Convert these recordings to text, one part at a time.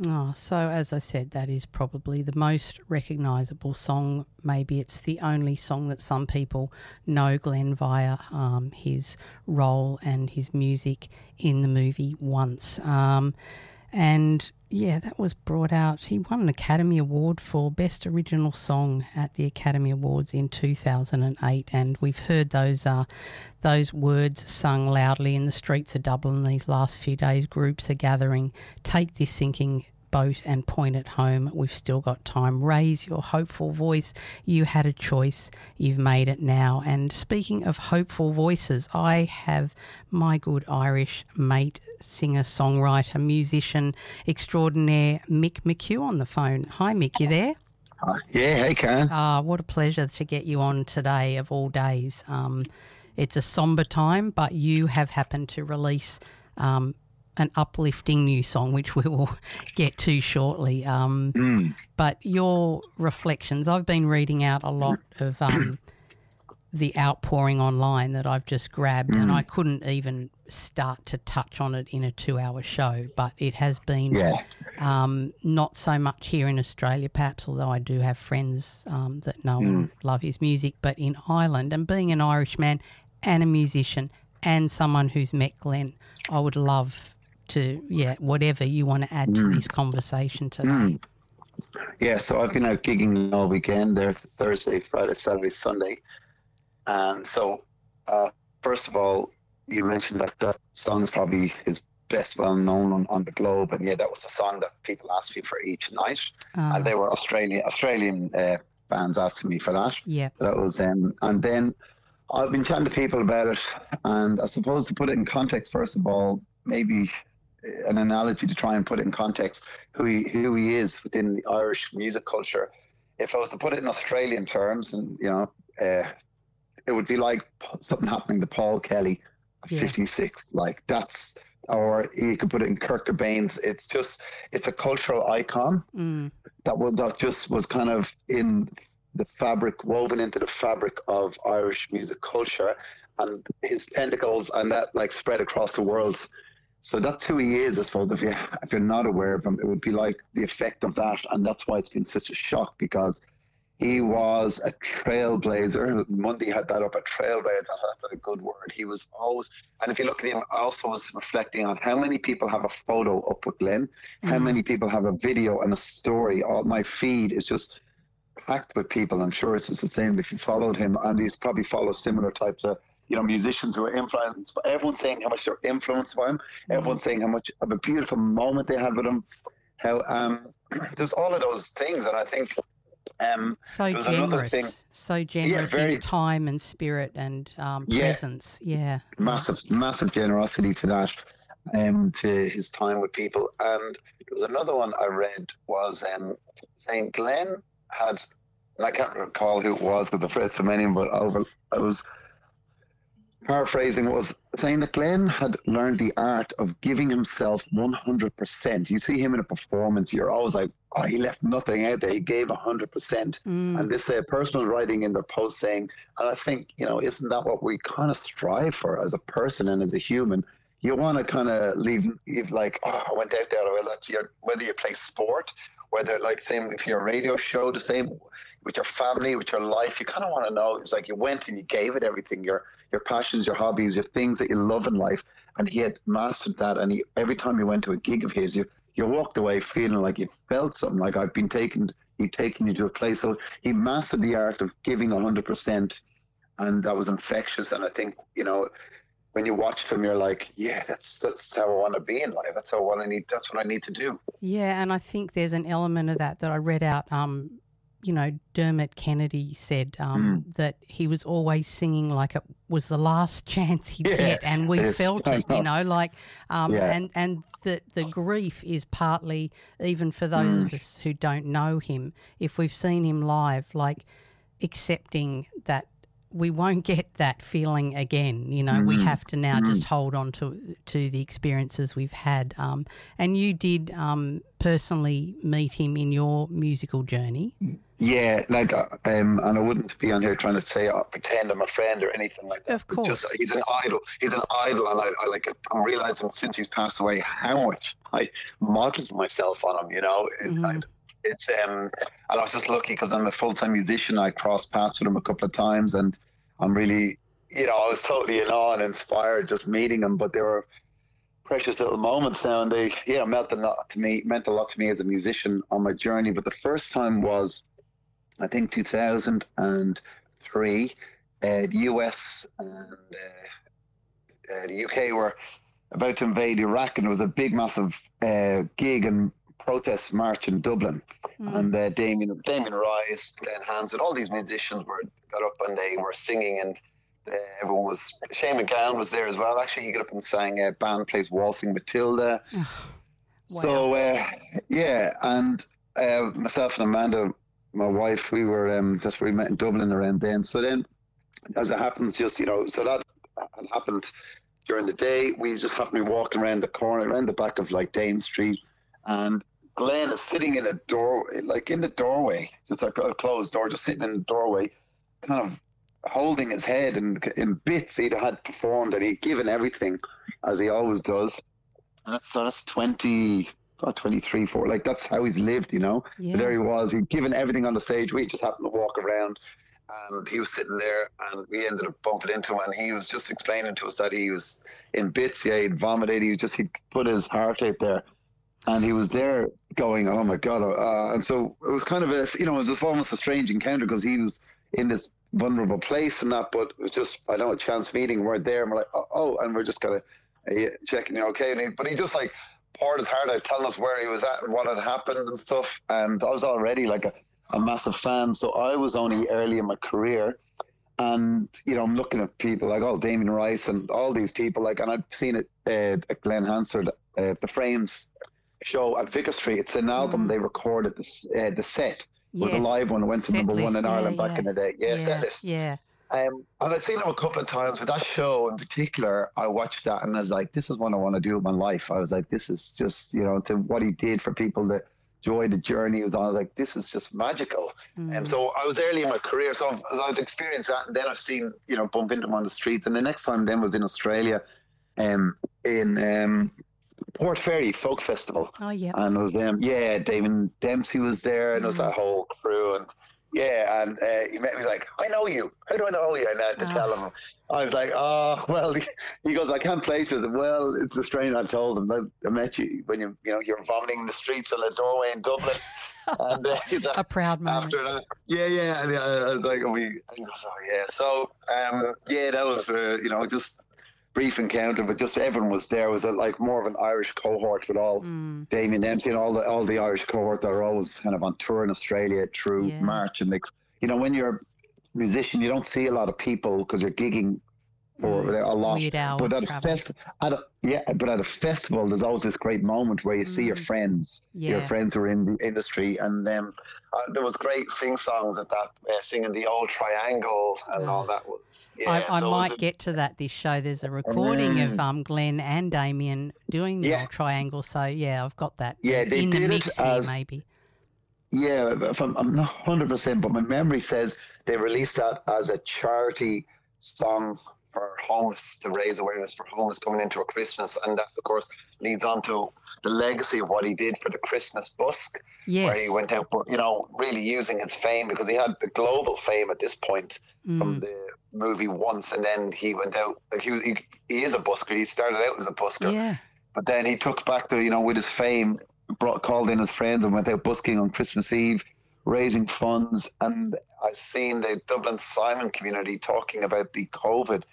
Oh, so as I said, that is probably the most recognisable song. Maybe it's the only song that some people know Glenn via his role and his music in the movie Once. And yeah, that was brought out. He won an Academy Award for Best Original Song at the Academy Awards in 2008, and we've heard those words sung loudly in the streets of Dublin these last few days. Groups are gathering. Take this sinking boat and point it home. We've still got time. Raise your hopeful voice. You had a choice. You've made it now. And speaking of hopeful voices, I have my good Irish mate, singer, songwriter, musician extraordinaire, Mick McHugh on the phone. Hi, Mick, you there? Yeah, hey, Karen. What a pleasure to get you on today of all days. It's a sombre time, but you have happened to release an uplifting new song, which we will get to shortly. But your reflections, I've been reading out a lot of the outpouring online that I've just grabbed, and I couldn't even start to touch on it in a 2-hour show, but it has been not so much here in Australia perhaps, although I do have friends that know and love his music, but in Ireland. And being an Irishman and a musician and someone who's met Glenn, I would love to, whatever you want to add to this conversation today. Yeah, so I've been out gigging all weekend there, Thursday, Friday, Saturday, Sunday. And so, first of all, you mentioned that song is probably his best well-known on the globe. And yeah, that was the song that people asked me for each night. And they were Australian fans asking me for that. Yeah. That was, and then I've been chatting to people about it. And I suppose to put it in context, first of all, maybe an analogy to try and put it in context, who he is within the Irish music culture. If I was to put it in Australian terms, and it would be like something happening to Paul Kelly at 56. Like that's, or you could put it in Kurt Cobain's. It's a cultural icon that just was kind of in the fabric, woven into the fabric of Irish music culture, and his tentacles and that like spread across the world. So that's who he is, I suppose. If you're not aware of him, it would be like the effect of that, and that's why it's been such a shock, because he was a trailblazer. Monday had that up, a trailblazer. That's a good word. He was always, and if you look at him, I also was reflecting on how many people have a photo up with Glenn, how many people have a video and a story. All my feed is just packed with people. I'm sure it's the same if you followed him, and he's probably followed similar types of musicians who are influenced. But everyone's saying how much they're influenced by him. Everyone's saying how much of a beautiful moment they had with him. How there's all of those things, and I think so generous in time and spirit and presence. Yeah, massive generosity to that, to his time with people. And there was another one I read was saying Glenn had, and I can't recall who it was because I've read so many, but I was paraphrasing, was saying that Glenn had learned the art of giving himself 100%. You see him in a performance, you're always like, oh, he left nothing out there. He gave 100%. And this personal writing in their post saying, and I think, isn't that what we kind of strive for as a person and as a human? You want to kind of leave like, oh, I went out there. Whether you play sport, whether like same if you're a radio show, the same with your family, with your life, you kind of want to know. It's like you went and you gave it everything, your passions, your hobbies, your things that you love in life. And he had mastered that. And every time you went to a gig of his, you walked away feeling like you felt something, like he'd taken you to a place. So he mastered the art of giving 100%, and that was infectious. And I think, when you watch them, you're like, yeah, that's how I want to be in life. That's what I need to do. Yeah, and I think there's an element of that I read out. Dermot Kennedy said that he was always singing like it was the last chance he'd get, and we felt it, and the grief is partly, even for those of us who don't know him, if we've seen him live, like accepting that we won't get that feeling again. You know, we have to now just hold on to the experiences we've had. And you did personally meet him in your musical journey. Yeah, like, and I wouldn't be on here trying to say, pretend I'm a friend or anything like that. Of course. Just, he's an idol. He's an idol, and I like it. I'm realizing since he's passed away how much I modeled myself on him. You know, it's and I was just lucky because I'm a full-time musician. I crossed paths with him a couple of times, and I'm really, you know, I was totally in awe and inspired just meeting him. But they were precious little moments now, and they, meant a lot to me as a musician on my journey. But the first time was, I think, 2003. The US and the UK were about to invade Iraq, and there was a big, massive gig and protest march in Dublin. And Damien Rice, Glenn Hansard, all these musicians got up and they were singing, and everyone was. Shane MacGowan was there as well. Actually, he got up and sang Band Plays Waltzing Matilda. Wow. So and myself and Amanda, my wife, we were we met in Dublin around then. So then, as it happens, so that had happened during the day. We just happened to be walking around the corner, around the back of like Dame Street, and Glenn is sitting in a doorway, just like a closed door, just sitting in the doorway, kind of holding his head in bits. He'd had performed and he'd given everything, as he always does. And that's 23, 4, like that's how he's lived, you know. Yeah. But there he was, he'd given everything on the stage. We just happened to walk around, and he was sitting there, and we ended up bumping into him, and he was just explaining to us that he was in bits. Yeah, he'd vomited. He'd put his heart out there, and he was there going, "Oh my God!" And so it was kind of it was just almost a strange encounter because he was in this vulnerable place and that, but it was just, I know, a chance meeting. We're there, and we're like, "Oh," and we're just kind of checking, okay. But he just like poured his heart out, telling us where he was at and what had happened and stuff. And I was already like a massive fan, so I was only early in my career, and I'm looking at people like Damien Rice and all these people, like, and I'd seen it at Glenn Hansard, the Frames show at Vicar Street. It's an album they recorded, the set was a live one. It went to number one in Ireland back in the day. Set list. Yeah. And I'd seen him a couple of times, but that show in particular, I watched that and I was like, this is what I want to do with my life. I was like, this is just, to what he did for people, the joy, the journey he was on. I was like, this is just magical. And so I was early in my career, so I'd experienced that, and then I've seen, bump into him on the streets. And the next time then was in Australia, in Port Fairy Folk Festival. Oh, yeah. And it was David Dempsey was there, and it was that whole crew, and he met me. He's like, I know you. How do I know you? And I had to tell him. I was like, oh, well, he goes, I can't place it. Well, it's a strain. I told him, I met you when you're vomiting in the streets on the doorway in Dublin. And he's like, a proud moment. After that, and I was like, So, that was, just brief encounter, but just everyone was there. It was like more of an Irish cohort with all Damien Dempsey and all the Irish cohort that are always kind of on tour in Australia through March. And when you're a musician, you don't see a lot of people because you're gigging for a lot. Weird hours, but at a festival, there's always this great moment where you see your friends who are in the industry, and there was great sing-songs at that, singing the Old Triangle and all that. I might get to that this show. There's a recording of Glenn and Damien doing the Old Triangle, so I've got that they in the did mix here maybe. Yeah, I'm not 100%, but my memory says they released that as a charity song for homeless, to raise awareness for homeless coming into a Christmas, and that of course leads on to the legacy of what he did for the Christmas busk, where he went out, really using his fame, because he had the global fame at this point from the movie Once, and then he went out, like he is a busker. He started out as a busker, but then he took back with his fame, called in his friends and went out busking on Christmas Eve, raising funds. And I've seen the Dublin Simon community talking about the COVID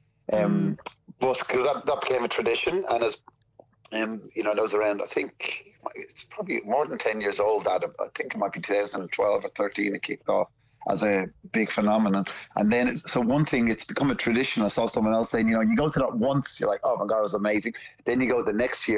busk, because that became a tradition, and as that was around, I think it's probably more than 10 years old. That I think it might be 2012 or 13 it kicked off as a big phenomenon. And then so one thing, it's become a tradition. I saw someone else saying, you go to that once, you're like, oh my God, it was amazing. Then you go the next year,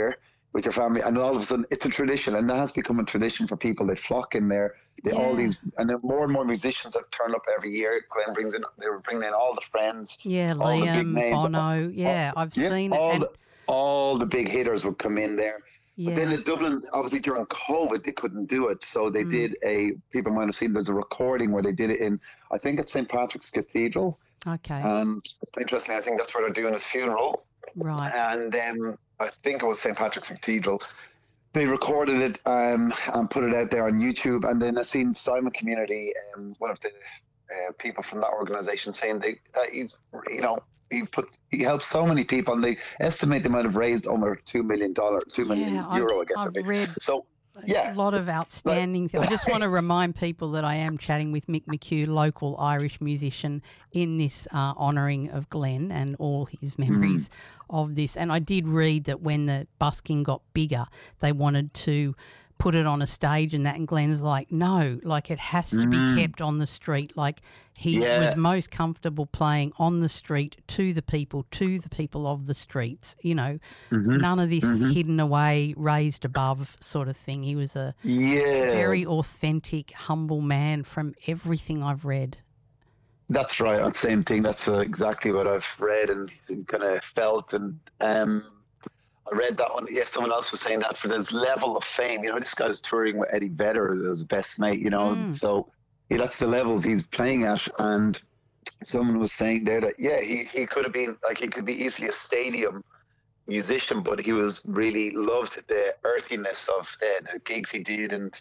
with your family, and all of a sudden it's a tradition, and that has become a tradition for people. They flock in there. All these, and then more and more musicians that turn up every year. Glenn brings in, they were bringing in all the friends, Yeah, all the big Liam, names, Bono. Yeah, I've seen it. And all the big hitters would come in there. yeah. But then in Dublin, obviously during COVID, they couldn't do it, so they did people might have seen. There's a recording where they did it in, I think it's St. Patrick's Cathedral. Okay. And interestingly, I think that's where they're doing his funeral. Right. And I think it was St. Patrick's Cathedral. They recorded it and put it out there on YouTube. And then I seen Simon Community, one of the people from that organisation, saying he's, he helps so many people, and they estimate they might have raised over $2 million, €2 million, I guess. I've read. So. Yeah. A lot of outstanding things. I just want to remind people that I am chatting with Mick McHugh, local Irish musician, in this honouring of Glenn and all his memories of this. And I did read that when the busking got bigger, they wanted to put it on a stage and that, and Glenn's like, no, like it has to be kept on the street. Like he was most comfortable playing on the street to the people of the streets, none of this hidden away, raised above sort of thing. He was a very authentic, humble man from everything I've read. That's right. Same thing. That's exactly what I've read and kind of felt. And I read that one. Yeah, someone else was saying that for this level of fame, this guy's touring with Eddie Vedder as his best mate, So that's the levels he's playing at. And someone was saying there that, he could have been, like, he could be easily a stadium musician, but he was really loved the earthiness of the gigs he did. And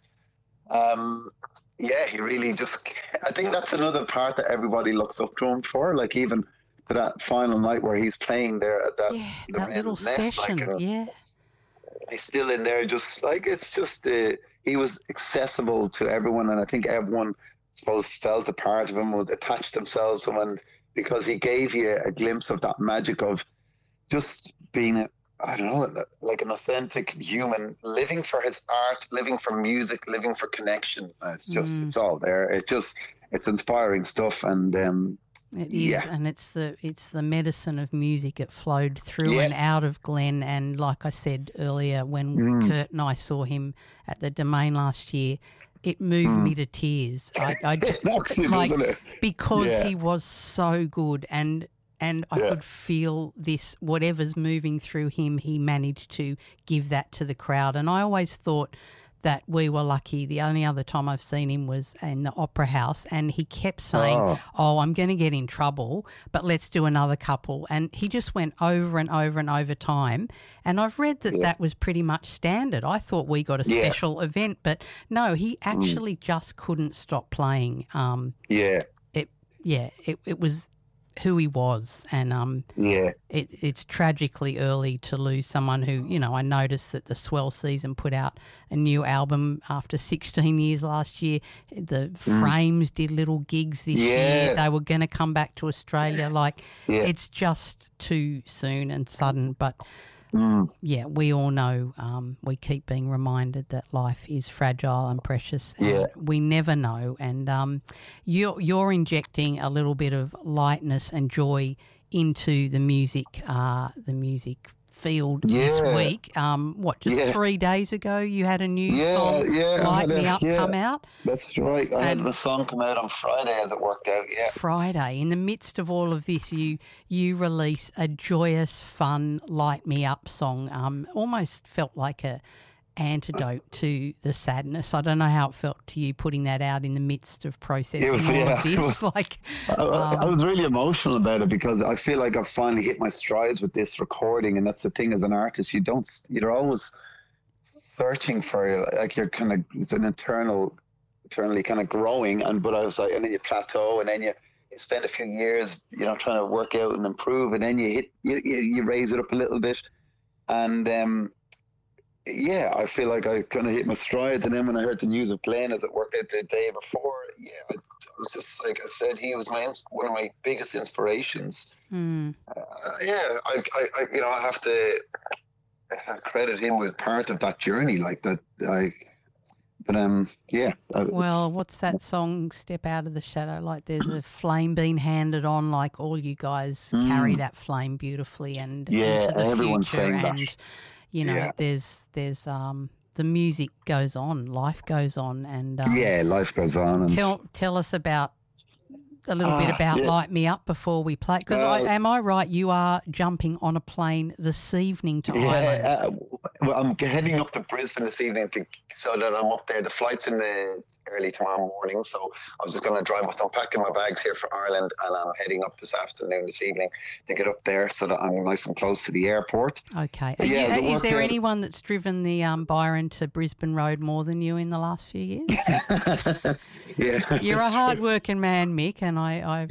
he really just, I think that's another part that everybody looks up to him for, like even to that final night where he's playing there at that, that little session, he's still in there, just like, it's just he was accessible to everyone, and I think everyone, I suppose, felt a part of him, would attach themselves to him, and because he gave you a glimpse of that magic of just being I don't know, like an authentic human, living for his art, living for music, living for connection. It's just, it's all there. It's inspiring stuff, and it is, and it's the medicine of music. It flowed through and out of Glenn, and like I said earlier, when Kurt and I saw him at the Domain last year, it moved me to tears. Because he was so good, and I could feel this, whatever's moving through him, he managed to give that to the crowd. And I always thought that we were lucky. The only other time I've seen him was in the Opera House, and he kept saying, I'm going to get in trouble, but let's do another couple. And he just went over and over and over time. And I've read that that was pretty much standard. I thought we got a special event, but no, he actually just couldn't stop playing. It was who he was, and it's tragically early to lose someone who, I noticed that the Swell Season put out a new album after 16 years last year. The Frames did little gigs this year. They were going to come back to Australia. It's just too soon and sudden, but we all know, we keep being reminded that life is fragile and precious, and we never know. And you're injecting a little bit of lightness and joy into the music field this week. 3 days ago you had a new song, Light Me Up, come out? That's right. I had the song come out on Friday as it worked out, Friday. In the midst of all of this, you release a joyous, fun, Light Me Up song. Almost felt like a antidote to the sadness. I don't know how it felt to you putting that out in the midst of processing all of this. I was really emotional about it because I feel like I've finally hit my strides with this recording, and that's the thing as an artist, you're always searching for, like, you're kind of, it's an eternally kind of growing, but I was like, and then you plateau, and then you spend a few years, trying to work out and improve, and then you raise it up a little bit, and I feel like I kind of hit my strides. And then when I heard the news of Glenn as it worked out the day before, I was just, like I said, he was one of my biggest inspirations. I have to credit him with part of that journey, like that. Well, what's that song, Step Out of the Shadow? Like, there's a flame being handed on, like all you guys carry that flame beautifully and into the everyone's future. saying And that. you know, Yeah. there's the music goes on, life goes on, and Yeah, life goes on. And tell us about a little bit about yeah. Light Me Up before we play. Because am I right? You are jumping on a plane this evening to Ireland. Well, I'm heading up to Brisbane this evening so that I'm up there. The flight's in the early tomorrow morning, so I was just going to drive up. I'm packing my bags here for Ireland, and I'm heading up this evening to get up there so that I'm nice and close to the airport. Okay. Is there anyone that's driven the Byron to Brisbane Road more than you in the last few years? Yeah, you're a hard-working man, Mick, and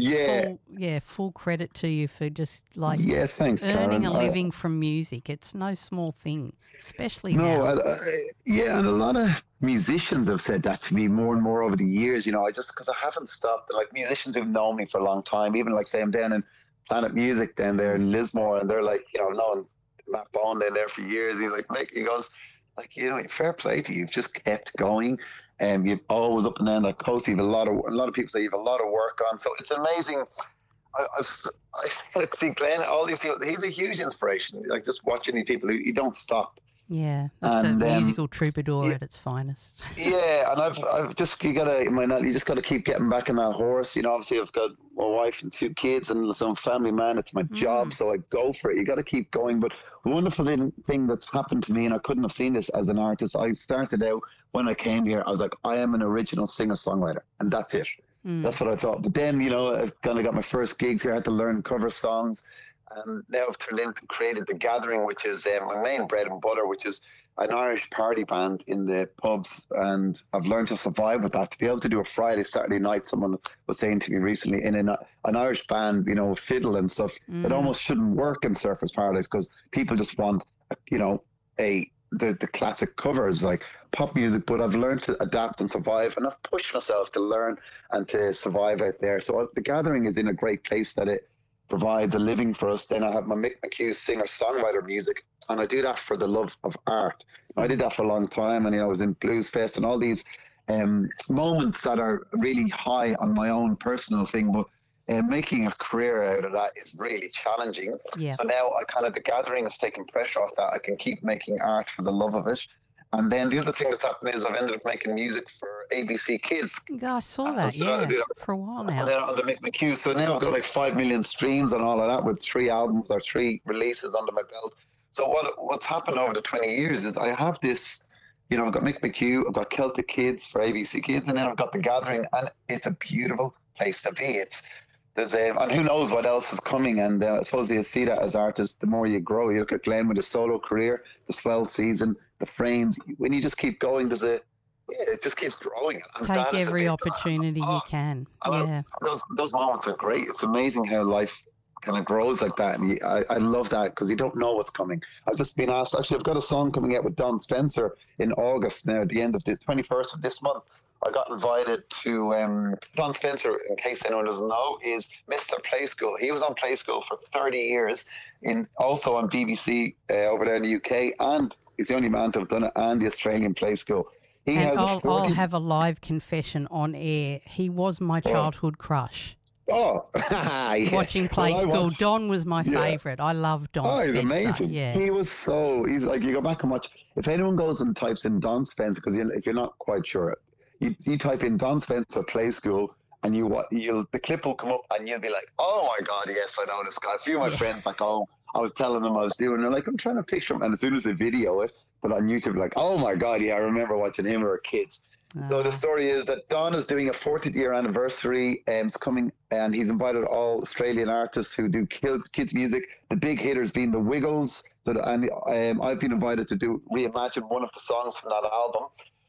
full credit to you for just thanks, earning Karen. a living from music. It's no small thing, especially now. And a lot of musicians have said that to me more and more over the years. You know, because I haven't stopped. Like musicians who've known me for a long time, even like say I'm down in Planet Music down there in Lismore, and they're like, you know, knowing Matt Bone down there for years. He's like, Mick, he goes, like, you know, fair play to you. You've just kept going. You've always up and down that coast. You have a lot of people say you have a lot of work on. So it's amazing. I think Glenn, all these people, he's a huge inspiration. Like just watching these people, you don't stop. Yeah, that's a musical troubadour at its finest. Yeah, and I've just you just gotta keep getting back on that horse. You know, obviously I've got my wife and 2 kids and some family man. It's my job, so I go for it. You got to keep going. But the wonderful thing that's happened to me, and I couldn't have seen this as an artist. I started out when I came here. I was like, I am an original singer-songwriter, and that's it. That's what I thought. But then, you know, I've kind of got my first gigs here. I had to learn cover songs. And now I've turned into created The Gathering, which is my main bread and butter, which is an Irish party band in the pubs. And I've learned to survive with that. To be able to do a Friday, Saturday night, someone was saying to me recently, in an Irish band, you know, fiddle and stuff, it almost shouldn't work in Surfers Paradise because people just want, you know, the classic covers like pop music. But I've learned to adapt and survive, and I've pushed myself to learn and to survive out there. So The Gathering is in a great place that it provides a living for us. Then I have my Mick McHugh singer-songwriter music, and I do that for the love of art. I did that for a long time, and you know, I was in Blues Fest and all these moments that are really high on my own personal thing, but making a career out of that is really challenging. Yeah. So now The Gathering is taking pressure off that. I can keep making art for the love of it. And then the other thing that's happened is I've ended up making music for ABC Kids. Yeah, I saw that, for a while now. And then on the Mick McHugh. So now I've got like 5 million streams and all of that with 3 albums or 3 releases under my belt. So what's happened over the 20 years is I have this, you know, I've got Mick McHugh, I've got Celtic Kids for ABC Kids, and then I've got The Gathering, and it's a beautiful place to be. And who knows what else is coming. And I suppose you see that as artists, the more you grow. You look at Glenn with his solo career, the 12th season, the Frames. When you just keep going, it just keeps growing. And take every opportunity you can. Yeah, those moments are great. It's amazing how life kind of grows like that, and I love that because you don't know what's coming. I've just been asked. Actually, I've got a song coming out with Don Spencer in August. Now, at the end of this 21st of this month. I got invited to Don Spencer, in case anyone doesn't know, is Mr. Play School. He was on Play School for 30 years, also on BBC over there in the UK, and he's the only man to have done it, and the Australian Play School. I'll have a live confession on air. He was my childhood crush. Oh, yeah. Watching Play School. Don was my favourite. I love Don Spencer. He's amazing. Yeah. He's like, you go back and watch. If anyone goes and types in Don Spencer, because if you're not quite sure, you type in Don Spencer Play School, and the clip will come up, and you'll be like, "Oh my God, yes, I know this guy." A few of my friends back home, I was telling them I was doing. They're like, "I'm trying to picture him," and as soon as they video it, but on YouTube, like, "Oh my God, yeah, I remember watching him when we were kids." So the story is that Don is doing a 40th year anniversary, it's coming, and he's invited all Australian artists who do kids music. The big hitters being the Wiggles. I've been invited to reimagine one of the songs from that album.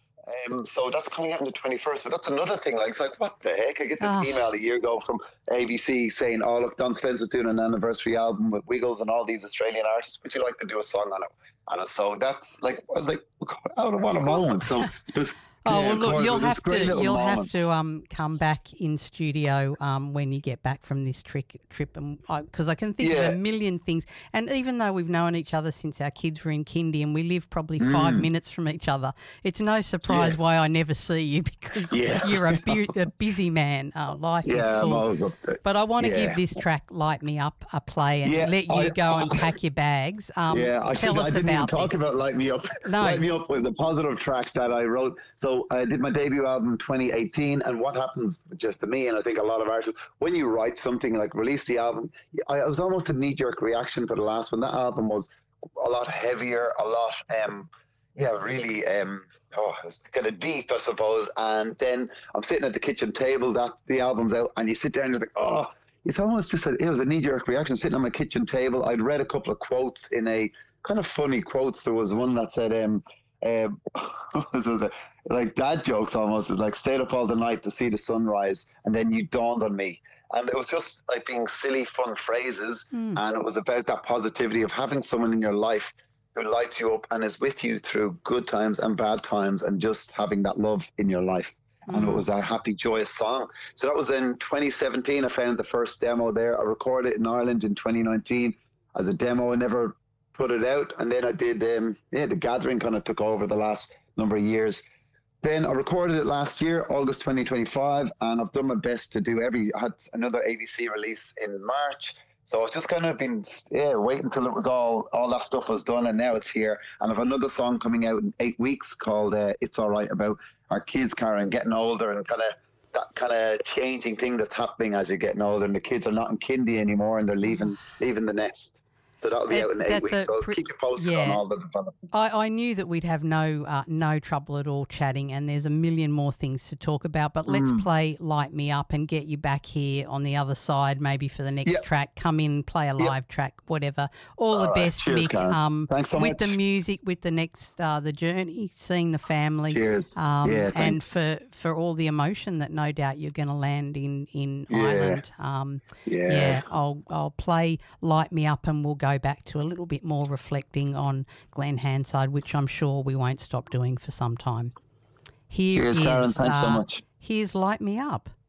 So that's coming out on the 21st. But that's another thing. Like, it's like, what the heck? I get this email a year ago from ABC saying, "Oh, look, Don Spencer's doing an anniversary album with Wiggles and all these Australian artists. Would you like to do a song on it?" And so that's like, I was like, out of what a moment. So Oh, well, look, you'll have moments. to come back in studio when you get back from this trip, and because I can think of a million things. And even though we've known each other since our kids were in kindy, and we live probably 5 minutes from each other, it's no surprise why I never see you, because you're a busy man. Life is full. I'm always up there. But I want to give this track "Light Me Up" a play and let you go and pack your bags. I didn't even talk about "Light Me Up." No. "Light Me Up" was a positive track that I wrote. So I did my debut album 2018, and what happens just to me, and I think a lot of artists, when you write something like release the album, I was almost a knee-jerk reaction to the last one. That album was a lot heavier, a lot, really, it was kind of deep, I suppose. And then I'm sitting at the kitchen table, that the album's out, and you sit there and you're like, it's almost just it was a knee-jerk reaction, sitting on my kitchen table. I'd read a couple of quotes in a kind of funny quotes. There was one that said, like dad jokes almost, like stayed up all the night to see the sunrise and then you dawned on me. And it was just like being silly, fun phrases. And it was about that positivity of having someone in your life who lights you up and is with you through good times and bad times, and just having that love in your life. And it was a happy, joyous song. So that was in 2017. I found the first demo there. I recorded it in Ireland in 2019 as a demo. I never put it out, and then I did the Gathering kind of took over the last number of years. Then I recorded it last year, August 2025, and I've done my best to do I had another ABC release in March, so I've just kind of been waiting until it was all that stuff was done, and now it's here. And I've another song coming out in 8 weeks called It's All Right, about our kids, Karen, getting older, and that kind of changing thing that's happening as you're getting older, and the kids are not in kindy anymore, and they're leaving the nest. So that'll be out in 8 weeks. So keep you posted on all the developments. I knew that we'd have no trouble at all chatting, and there's a million more things to talk about. But let's play "Light Me Up" and get you back here on the other side, maybe for the next track. Come in, play a live track, whatever. All the best, cheers, Mick. Thanks so with much. The music, with the next the journey, seeing the family. Cheers. And for all the emotion that no doubt you're going to land in Ireland. I'll play "Light Me Up" and we'll go back to a little bit more reflecting on Glenn Hansard, which I'm sure we won't stop doing for some time. Cheers, Karen. Thanks so much. Here's "Light Me Up."